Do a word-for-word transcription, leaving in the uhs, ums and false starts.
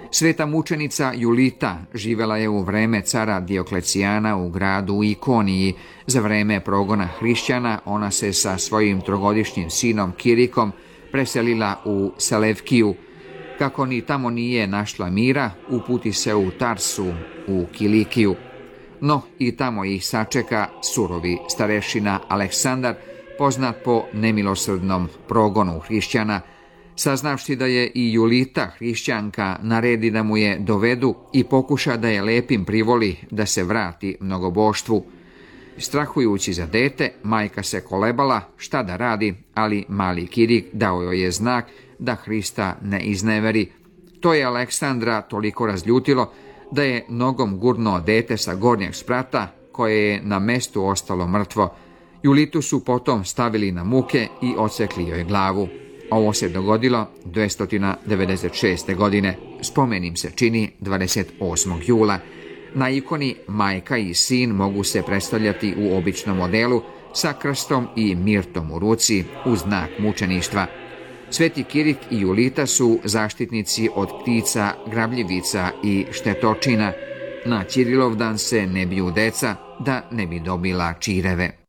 Sveta mučenica Julita živela je u vreme cara Dioklecijana u gradu Ikoniji. Za vreme progona hrišćana ona se sa svojim trogodišnjim sinom Kirikom preselila u Selevkiju. Kako ni tamo nije našla mira, uputi se u Tarsu, u Kilikiju. No i tamo ih sačeka surovi starešina Aleksandar, poznat po nemilosrdnom progonu hrišćana. Saznavši da je i Julita hrišćanka, naredi da mu je dovedu i pokuša da je lepim privoli da se vrati mnogoboštvu. Strahujući za dete, majka se kolebala šta da radi, ali mali Kirik dao joj je znak da Hrista ne izneveri. To je Aleksandra toliko razljutilo da je nogom gurnuo dete sa gornjeg sprata, koje je na mestu ostalo mrtvo. Julitu su potom stavili na muke i odsekli joj glavu. Ovo se dogodilo dvesta devedeset šeste. godine. Spomenim se čini dvadeset osmog jula. Na ikoni majka i sin mogu se predstavljati u običnom odelu sa krstom i mirtom u ruci u znak mučeništva. Sveti Kirik i Julita su zaštitnici od ptica, grabljivica i štetočina. Na Ćirilov dan se ne biju deca da ne bi dobila čireve.